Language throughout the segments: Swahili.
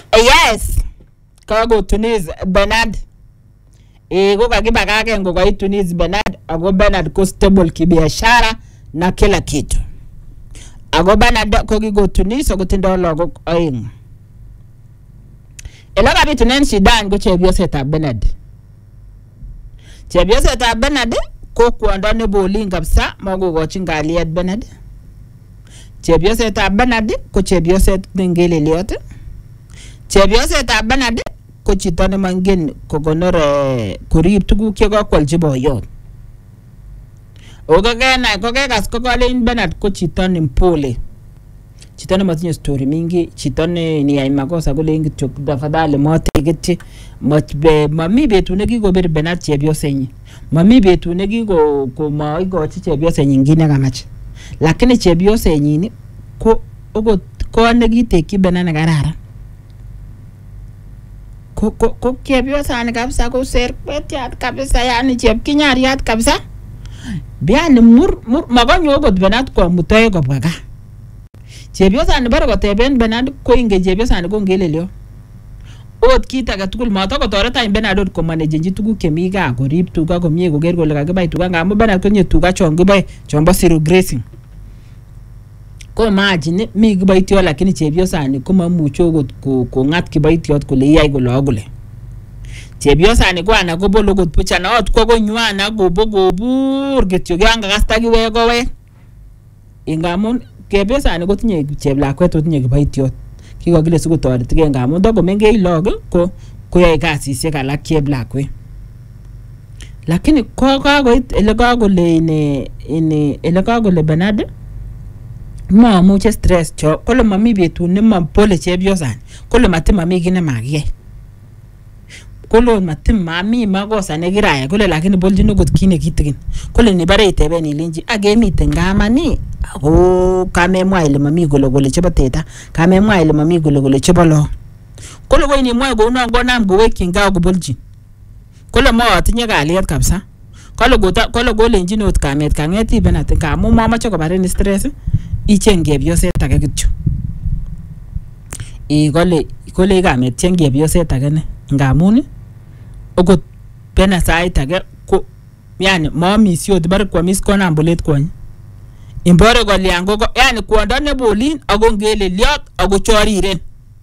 Yes. Kago Tunis Bernard. Go kakibakake ngokai Tunis Bernard. Ago Bernard ko stable kibiashara na kila kitu. Ago Bernard ko go Tunis ago tindo logo oing. Eloga bitu nenshi dan go chebioseta Bernard. Chebioseta Bernard ko kuandane bowling kabisa mago go chingaliet Bernard. Chebioseta Bernard ko chebioset ngele liot. Chebioset Bernard ko chito ne mangen kokonor kurib tuguk che kakwalji boyot. Ogagena kokekas kokolen Bernard ko chito ne mpole. Chito ne matinye story mingi, chito ne ni ai makosa kole kityo tafadhali motegeti mami betu ne kikobir Bernard chebiosenyi. Mami betu ne kiko komaigochi chebiosenyi ngine kamach. Lakini chebiosenyi ni ko ne kiteki Bernard karara. Ko chebiosan kabisa ko serpetiat kabisa yani chepkinyariat kabisa. Biani mur magonyo ogot Bernard ko mutoe ko bwaga. Chebiosan baro ko teben Bernard ko inge chebiosan ko ngelelio. Ot kita ga tugul mato ko toreta Bernard ko manage nji tuguk kemi ga ko rip tuga ko mie ko ger ko le ga bai tuga ngamo Bernard ko nye tuga chongo bai chombo siru grazing. Ko imagine mi gibaitio lakini chebiosan ko mamucho got ko ngat kibaitio ko le yai go logule. Chebiosan ko ana go bolo got pucha na ot ko nywana go bogo bur getyo ganga gasta giwe go we. Ingamon chebiosan ko tinye chebla ko to tinye gibaitio. Kiko gile sugo to tige ngamon dogo menge log ko yai kasisiek alak chebla ko. Lakini ko go ele go le ne ele go le Bernard ma muche stress cho kole mami betu ne mampole chebiosan kole matim mami gine magie kole matim mami magosa ne giraya kole lakini boljino got kine kitigin kole ni bare itebe ni linji age miten gamani ago kame mwa ile mami golo chebo teta kame mwa ile mami golo chebo lo kole go ni mwa go no go nam go wekinga go bolji kole mo atinye galiet kabisa kole go lenji not kamet kangeti benat kamu mama choko bare ni stress ichenge bioset age kityo kole kamet chenge bioset age ne ngamun ogot pena sait age ko yani mami siot bar kwa mis kona ambulet kwany imbore go liango yani kuonda ne bolin ago ngele liot ago choriren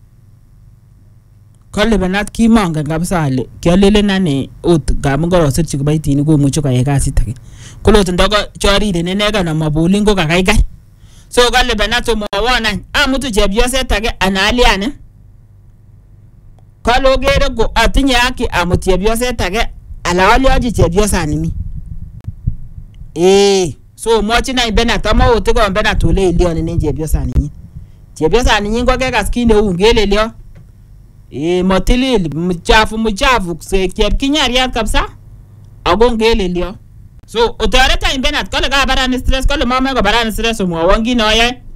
kole Bernard ki manga kabisa ale kyalele nane ot gamungo search kubaitini ko mucho ka yekasit age kole ot ndogo choriren enega na mabolin go kakaikai. So kale Bernard mo wana amutu chebioset age analiane kalo gere go atinye haki amutu chebioset age alawali aji chebiosan mi so mochi na Bernard ama ote ko Bernard ole ilione ne chebiosan yin ko ke kaskine ungele lio motilil muchafu se chepkinyariat kabisa ago ngele lio. So otoreta Bernard kole ka barani stress kole mama ko barani stress mo wangi no ye